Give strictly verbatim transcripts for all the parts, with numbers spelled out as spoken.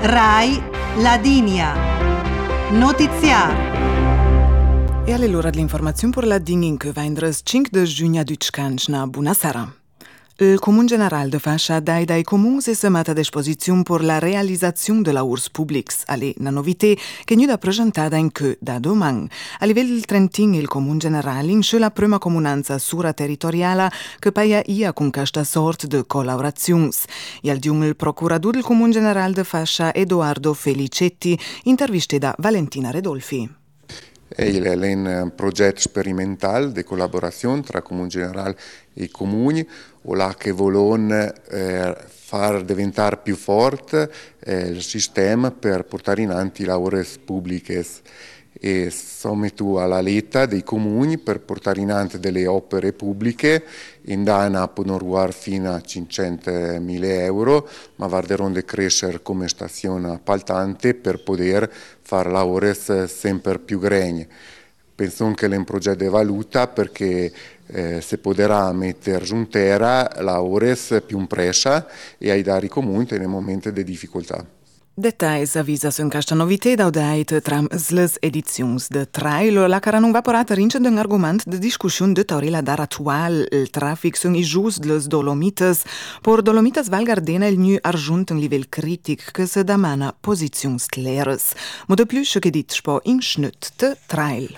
Rai Ladinia. Notiziar. E all'ora dell'informazione per la Dingin che vendres cinque giugno na Bunasara. Il Comune General de Fascia dai dai comuni si è messa a disposizione per la realizzazione della U R S Publics, alle una novità che è presentata in che da domani. A livello del Trentin il Comune General inizia la prima comunanza sura territoriale che paia ia con questa sorta di collaborazione. E al giorno il procuratore del Comune General de Fascia Edoardo Felicetti intervista da Valentina Redolfi. Il è un progetto sperimentale di collaborazione tra Comune Generale e i comuni, o là che vogliono eh, far diventare più forte eh, il sistema per portare in avanti le opere pubbliche. E sommetu alla letta dei comuni per portare in avanti delle opere pubbliche in dana possono arrivare fino a cinquecentomila euro, ma varderanno di crescere come stazione appaltante per poter fare lavori sempre più grandi. Penso che è un progetto di valuta perché eh, si potrà mettere su terra lavori più presa e ai dare i comuni nei momenti di difficoltà. Dettagli avvisa su questa novità da udait tram le edizioni de trail, la cara non va porata rince d'un argomento di discussione de tori la dar attual, il traffic sun i gius les Dolomites, por Dolomites Val Gardena il nu argiunt un livel critic che se demana posizioni clares. Ma de plus che dit spo in schnut de trail.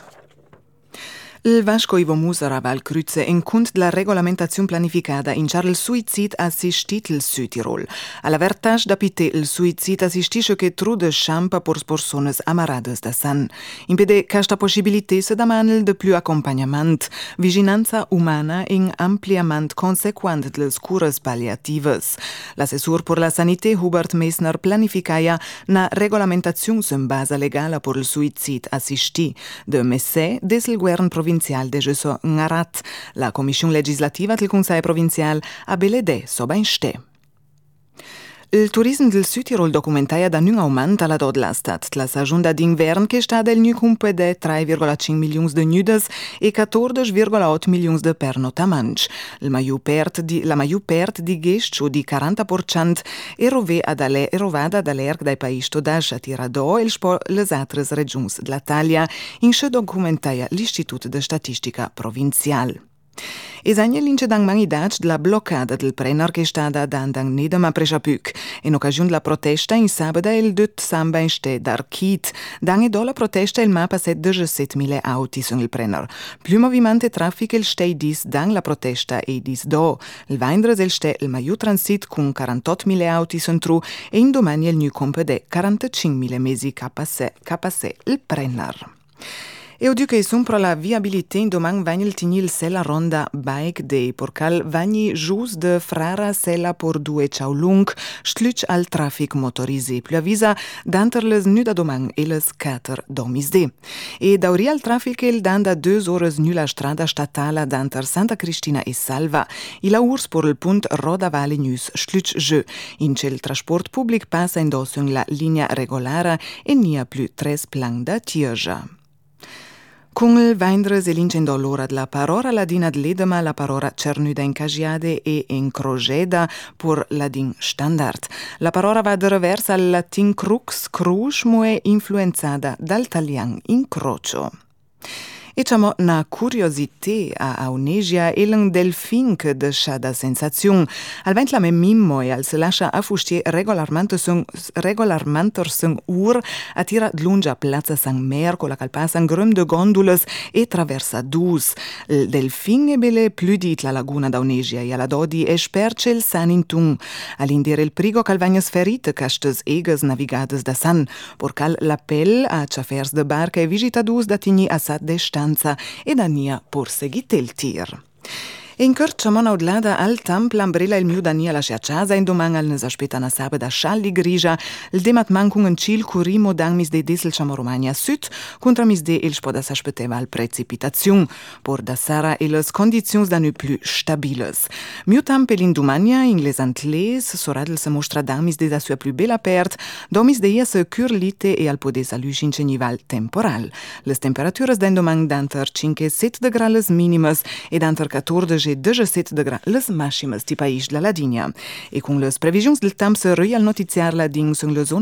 Il Vasco Ivo Musara Val Crüze incunt la regolamentazione planificata in char il suicid assistit il Südtirol. Alla vertage da pite il suicid assistisce che tru de champa por personas amarades da san. Impede questa possibilità se damanel de più accompagnament, vigilanza umana in ampliament consequent delles cures palliatives. L'assessor per la sanità Hubert Messner planificaia na regolamentazione in base legale per il suicid assisti. De Messè des il Guern provinciale de Gesso Ngarat, la Commissione legislativa del Consiglio provinciale a Beledè, soba in ste. Il turismo del Südtirol documentaia da nun aumenta la dod la stat. La stagione d'inverno che sta del nu cumpe de tre virgola cinque milioni de nudes e quattordici virgola otto milioni de pernotamanci. Il maiu pert di, la maiu pert di ghesto di quaranta per cento erove ad ale, erovada dall'erg dai paesi todash a Tiradò e spo les altres regioni dell'Italia, in ce documentaia l'Istituto de Statistica Provinciale. Esagna l'incedang mangidat della bloccata del Brenner che sta da dandang nedama presciapuc. In occasione della protesta in sabato il dut samba in ste d'Archit. Dange do la protesta il mapa set diciassettemila auti sul il Brenner. Più movimento traffico il ste dis dang la protesta e dis do. Il Weindres il ste il maiu transit con quarantottomila auti sul tru e in domani il nu compe de quarantacinquemila mesi capasse capasse il Brenner. E ho detto che sono per la viabilità in domani vagni il tignil sella ronda Bike Day, porcal vagni gius de frara sella por due ciao lung, schluch al traffic motorizé. Più avvisa d'anter les nu da domani e les cater domisde. E dauria il traffic il dan da due ore nu la strada statale d'anter Santa Cristina e Salva. Il urs por il punt Roda Valle News schluch je. In c'è il trasport pubblic passa in dosso la linea regolare e nia più tres plan da tierja. Con il Weindres e l'incendo l'ora della parola ladina d'ledema la parola cernuda in cagiade e in crogeda per ladin standard. La parola va da reversa al latin crux, crush, moe influenzata dal talian incrocio. E c'amo una curiosità a Aunesia e un delfin che deixa da sensazione. Al vent la me mimmo e al se lascia affusti regolarmente son regolarmente son ur attira d'lunga Plaza San Merco la calpasa un grum de gondolas e traversa dus. Il delfin e bele più dit la laguna d'Aunesia e alla dodi e sperce il san in tun. All'indire il prigo calvagnas ferite castes eges navigades da san. Porcal l'appel a chauffeurs de barca e visitadus da tigni assad de e da nia por seguite il tir. E in cor ciamona odlada al tamp l'ambrella il miu Dania la casa in domani al nes aspetta na sabada scialli grigia il demat mancung un cil curimo dang mis de desel ciamo Romagna Sud contra mis de il spoda s'aspetteva al precipitazione por da sara e les condizioni da nu più stabiles. Miu tamp el in domania in les antles soradel se mostra dang mis de da sua più bella pert do mis de ia se curlite e al podes alucin cenival temporal. Les temperaturas da in domani d'anter cinque sette de grades minimas e d'anter quattordici e diciassette de gradi les maximas ti país de la Ladinia. E con les previsions del temps se rui al notiziar la ding sun le zone